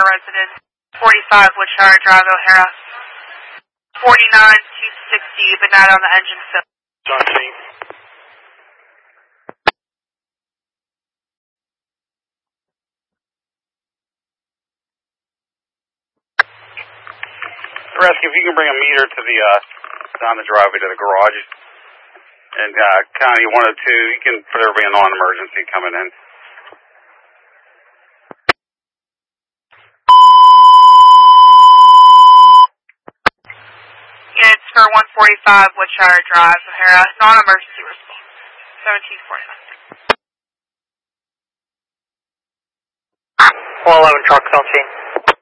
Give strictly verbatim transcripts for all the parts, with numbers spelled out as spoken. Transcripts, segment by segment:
resident. forty-five Woodshire Drive, O'Hara. forty-nine two sixty, but not on the engine fill. On scene. Rescue, if you can bring a meter to the, uh, down the driveway to the garage. And, uh, County one oh two, you can put everybody in non-emergency coming in. Units for one forty-five Woodshire Drive, O'Hara. Non-emergency response. seventeen forty-nine. one eleven trucks on scene.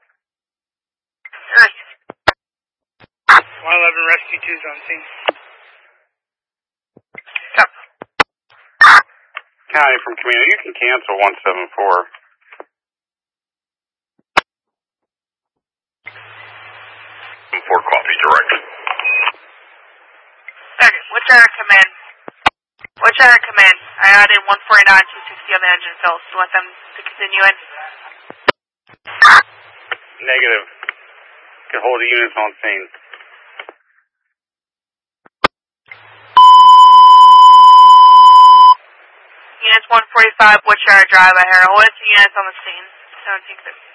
one eleven Rescue two's on scene. Stop. County from community, you can cancel one seven four. Four coffee direct. Okay, Woodshire command. Woodshire command. I added one forty-nine two sixty on the engine fill. So you want them to continue in? Negative. Can hold the units on scene. Units one forty-five Woodshire Drive, O'Hara. Hold it to units on the scene. seventeen fifty.